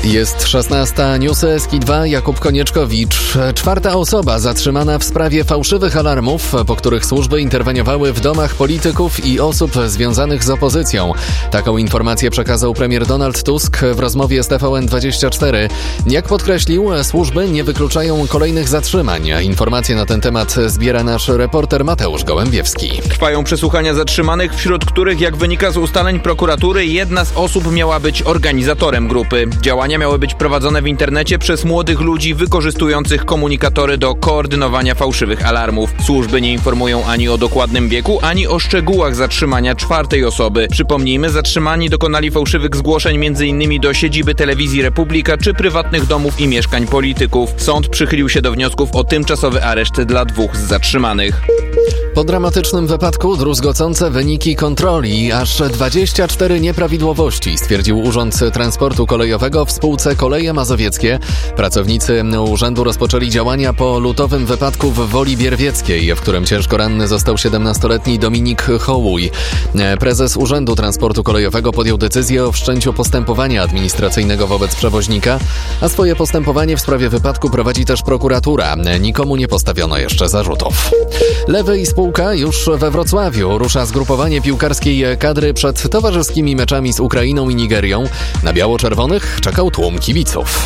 Jest 16. Newsy SK2, Jakub Konieczkowicz. 4. osoba zatrzymana w sprawie fałszywych alarmów, po których służby interweniowały w domach polityków i osób związanych z opozycją. Taką informację przekazał premier Donald Tusk w rozmowie z TVN24. Jak podkreślił, służby nie wykluczają kolejnych zatrzymań. Informacje na ten temat zbiera nasz reporter Mateusz Gołębiewski. Trwają przesłuchania zatrzymanych, wśród których, jak wynika z ustaleń prokuratury, jedna z osób miała być organizatorem grupy. Działania miały być prowadzone w internecie przez młodych ludzi wykorzystujących komunikatory do koordynowania fałszywych alarmów. Służby nie informują ani o dokładnym wieku, ani o szczegółach zatrzymania 4. osoby. Przypomnijmy, zatrzymani dokonali fałszywych zgłoszeń m.in. do siedziby Telewizji Republika czy prywatnych domów i mieszkań polityków. Sąd przychylił się do wniosków o tymczasowy areszt dla 2 z zatrzymanych. Po dramatycznym wypadku druzgocące wyniki kontroli. Aż 24 nieprawidłowości stwierdził Urząd Transportu Kolejowego w spółce Koleje Mazowieckie. Pracownicy urzędu rozpoczęli działania po lutowym wypadku w Woli Bierwieckiej, w którym ciężko ranny został 17-letni Dominik Hołuj. Prezes Urzędu Transportu Kolejowego podjął decyzję o wszczęciu postępowania administracyjnego wobec przewoźnika, a swoje postępowanie w sprawie wypadku prowadzi też prokuratura. Nikomu nie postawiono jeszcze zarzutów. Lewy i spółka już we Wrocławiu. Rusza zgrupowanie piłkarskiej kadry przed towarzyskimi meczami z Ukrainą i Nigerią. Na biało-czerwonych czekał tłum kibiców.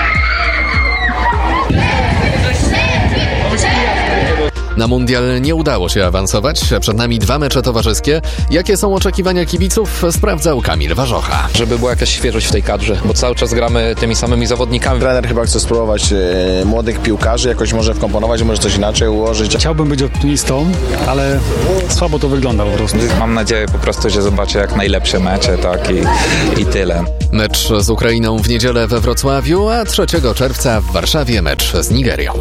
Na mundial nie udało się awansować. Przed nami 2 mecze towarzyskie. Jakie są oczekiwania kibiców? Sprawdzał Kamil Warzocha. Żeby była jakaś świeżość w tej kadrze, bo cały czas gramy tymi samymi zawodnikami. Trener chyba chce spróbować młodych piłkarzy, jakoś może wkomponować, może coś inaczej ułożyć. Chciałbym być optymistą, ale słabo to wygląda po prostu. Mam nadzieję po prostu, że zobaczę jak najlepsze mecze, tak i tyle. Mecz z Ukrainą w niedzielę we Wrocławiu, a 3 czerwca w Warszawie mecz z Nigerią.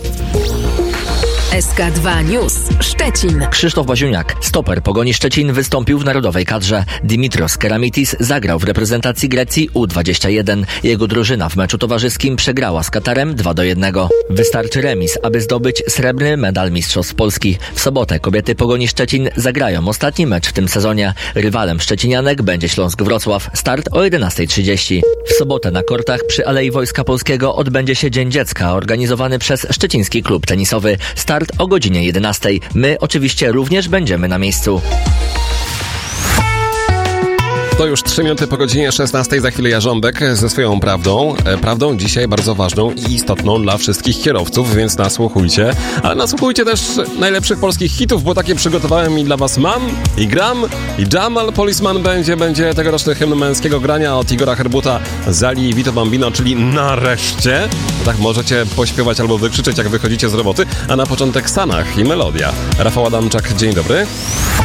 SK2 News Szczecin. Krzysztof Baziuniak, stoper Pogoni Szczecin, wystąpił w narodowej kadrze. Dimitrios Keramitis zagrał w reprezentacji Grecji U21. Jego drużyna w meczu towarzyskim przegrała z Katarem 2-1. Wystarczy remis, aby zdobyć srebrny medal Mistrzostw Polski. W sobotę kobiety Pogoni Szczecin zagrają ostatni mecz w tym sezonie. Rywalem szczecinianek będzie Śląsk Wrocław. Start o 11:30. W sobotę na kortach przy Alei Wojska Polskiego odbędzie się Dzień Dziecka, organizowany przez Szczeciński Klub Tenisowy. Start o godzinie 11. My oczywiście również będziemy na miejscu. To już 3 minuty po godzinie 16. Za chwilę Jarząbek ze swoją prawdą. Prawdą dzisiaj bardzo ważną i istotną dla wszystkich kierowców, więc nasłuchujcie. Ale nasłuchujcie też najlepszych polskich hitów, bo takie przygotowałem i dla was mam, i gram, i Jamal Policeman będzie tegoroczny hymn męskiego grania od Igora Herbuta, Zali i Vito Bambino, czyli nareszcie. Tak możecie pośpiewać albo wykrzyczeć, jak wychodzicie z roboty. A na początek Sanach i melodia. Rafał Adamczak, dzień dobry.